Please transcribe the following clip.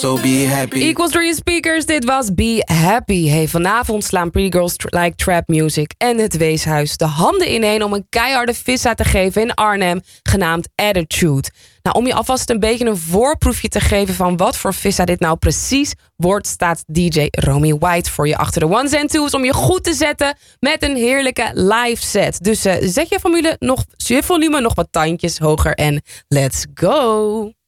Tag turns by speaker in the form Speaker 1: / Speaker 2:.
Speaker 1: So be happy.
Speaker 2: Equals door je speakers, dit was Be Happy. Hey, vanavond slaan Pretty Girls Like Trap Music en het Weeshuis de handen ineen om een keiharde vissa te geven in Arnhem, genaamd Attitude. Nou, om je alvast een beetje een voorproefje te geven van wat voor vissa dit nou precies wordt, staat DJ Romy White voor je achter de ones en twos om je goed te zetten met een heerlijke live set. Dus zet je volume nog wat tandjes hoger en let's go!